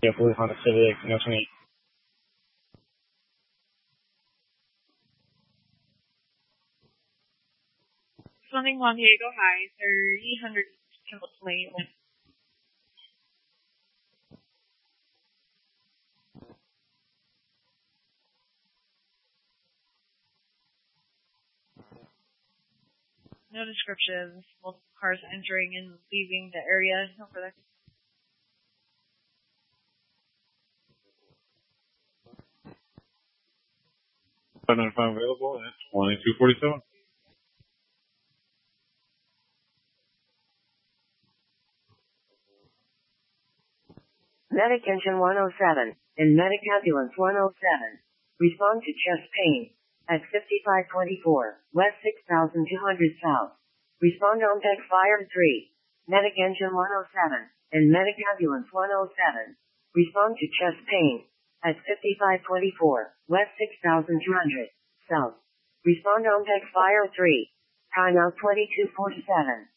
Yeah, Blue Honda Civic, 28. Swimming Juan Diego High, 300 Kimball Lane. No descriptions. Multiple cars entering and leaving the area. No further. $595 available at 2247. Medic Engine 107 and Medic Ambulance 107. Respond to chest pain at 5524 West 6200 South. Respond on deck Fire 3. Medic Engine 107 and Medic Ambulance 107. Respond to chest pain at 5524 West 6200 South. Respond on deck Fire 3. Timeout 2247.